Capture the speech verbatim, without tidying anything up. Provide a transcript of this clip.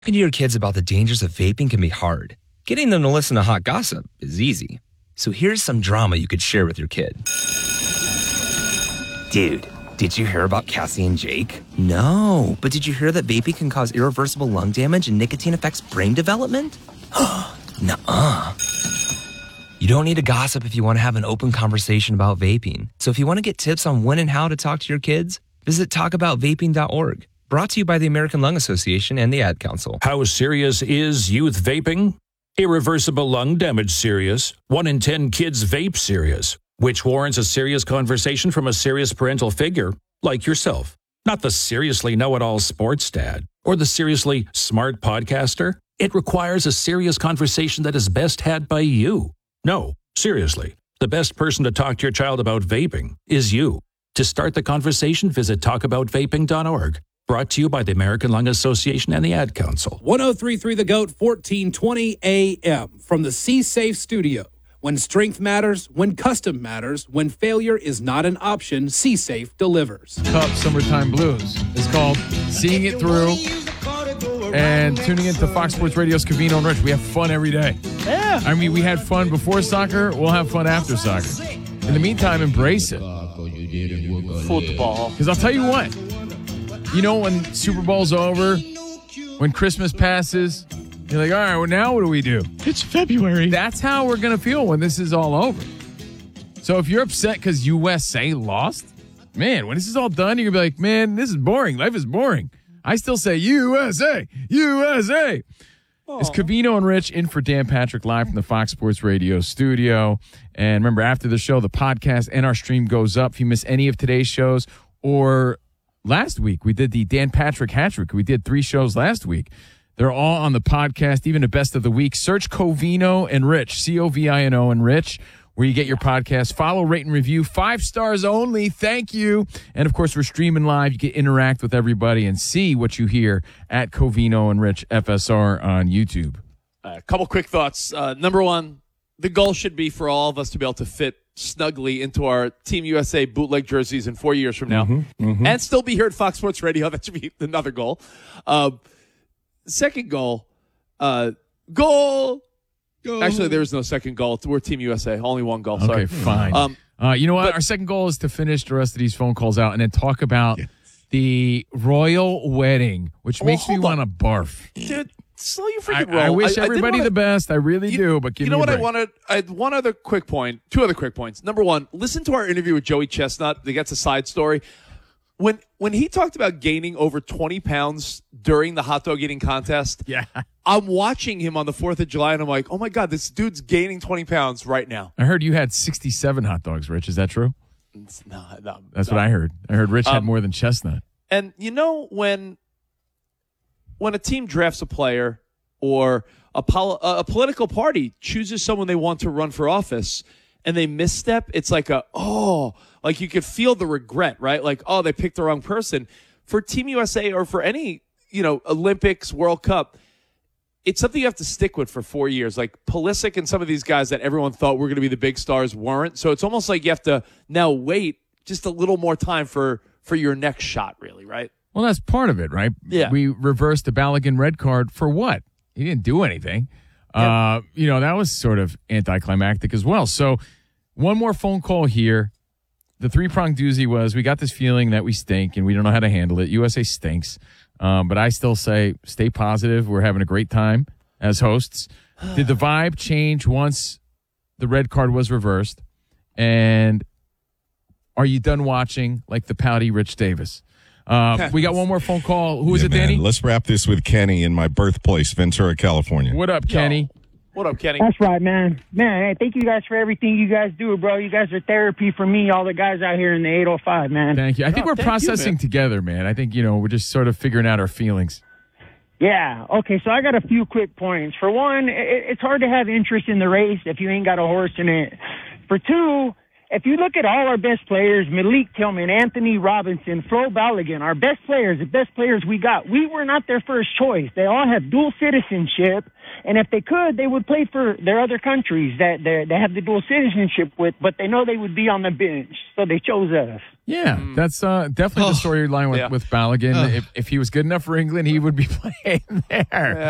Talking to your kids about the dangers of vaping can be hard. Getting them to listen to hot gossip is easy. So here's some drama you could share with your kid. Dude, did you hear about Cassie and Jake? No, but did you hear that vaping can cause irreversible lung damage and nicotine affects brain development? Nuh-uh. You don't need to gossip if you want to have an open conversation about vaping. So if you want to get tips on when and how to talk to your kids, visit talk about vaping dot org. Brought to you by the American Lung Association and the Ad Council. How serious is youth vaping? Irreversible lung damage serious. One in ten kids vape serious, which warrants a serious conversation from a serious parental figure like yourself. Not the seriously know-it-all sports dad or the seriously smart podcaster. It requires a serious conversation that is best had by you. No, seriously, the best person to talk to your child about vaping is you. To start the conversation, visit talk about vaping dot org. Brought to you by the American Lung Association and the Ad Council. one oh three point three The GOAT, fourteen twenty A M from the C-Safe studio. When strength matters, when custom matters, when failure is not an option, C-Safe delivers. Cup Summertime Blues is called Seeing It Through and tuning into Fox Sports Radio's Covino and Rich. We have fun every day. Yeah. I mean, we had fun before soccer. We'll have fun after soccer. In the meantime, embrace it. Football. Because I'll tell you what. You know, when Super Bowl's over, when Christmas passes, you're like, all right, well, now what do we do? It's February. That's how we're going to feel when this is all over. So if you're upset because U S A lost, man, when this is all done, you're going to be like, man, this is boring. Life is boring. I still say U S A, U S A. Oh. It's Covino and Rich in for Dan Patrick live from the Fox Sports Radio studio. And remember, after the show, the podcast and our stream goes up. If you miss any of today's shows or last week, we did the Dan Patrick hat-trick. We did three shows last week. They're all on the podcast, even the best of the week. Search Covino and Rich, C O V I N O and Rich, where you get your podcast. Follow, rate, and review. Five stars only. Thank you. And, of course, we're streaming live. You can interact with everybody and see what you hear at Covino and Rich F S R on YouTube. A uh, couple quick thoughts. Uh, number one, the goal should be for all of us to be able to fit snugly into our Team U S A bootleg jerseys in four years from now Mm-hmm, mm-hmm. and still be here at Fox Sports Radio. That should be another goal. Uh, second goal, uh, goal. Go. Actually, there is no second goal. We're Team U S A. Only one goal. Sorry. Okay, fine. Um, uh, you know what? but, Our second goal is to finish the rest of these phone calls out and then talk about yes. the royal wedding, which well, makes me on. want to barf. Dude, slow your freaking I, roll. I wish I, everybody I the best. I really you, do, but give you know me what a I break. wanted? I had one other quick point, two other quick points. Number one, listen to our interview with Joey Chestnut. That's a side story. When when he talked about gaining over twenty pounds during the hot dog eating contest, yeah, I'm watching him on the fourth of July, and I'm like, oh, my God, this dude's gaining twenty pounds right now. I heard you had sixty-seven hot dogs, Rich. Is that true? No, no. That's no. what I heard. I heard Rich um, had more than Chestnut. And, you know, when when a team drafts a player or a, pol- a political party chooses someone they want to run for office and they misstep, it's like a, oh, like you could feel the regret, right? Like, oh, they picked the wrong person. For Team U S A or for any, you know, Olympics, World Cup, it's something you have to stick with for four years. Like Pulisic and some of these guys that everyone thought were going to be the big stars weren't. So it's almost like you have to now wait just a little more time for, for your next shot, really, right? Well, that's part of it, right? Yeah. We reversed the Balogun red card for what? He didn't do anything. Yeah. Uh, you know, that was sort of anticlimactic as well. So one more phone call here. The three-pronged doozy was we got this feeling that we stink and we don't know how to handle it. U S A stinks. Um, but I still say stay positive. We're having a great time as hosts. Did the vibe change once the red card was reversed? And are you done watching like the pouty Rich Davis? Uh, we got one more phone call. Who is yeah, it, man. Danny? Let's wrap this with Kenny in my birthplace, Ventura, California. What up, Kenny? Yo. What up, Kenny? That's right, man. Man, hey, thank you guys for everything you guys do, bro. You guys are therapy for me, all the guys out here in the eight oh five, man. Thank you. I think oh, we're processing you, together, man. I think, you know, we're just sort of figuring out our feelings. Yeah. Okay, so I got a few quick points. For one, it, it's hard to have interest in the race if you ain't got a horse in it. For two, if you look at all our best players, Malik Tillman, Anthony Robinson, Flo Balogun, our best players, the best players we got, we were not their first choice. They all have dual citizenship, and if they could, they would play for their other countries that they they have the dual citizenship with, but they know they would be on the bench, so they chose us. Yeah, that's uh, definitely the storyline with, yeah. with Balogun. If, if he was good enough for England, he would be playing there.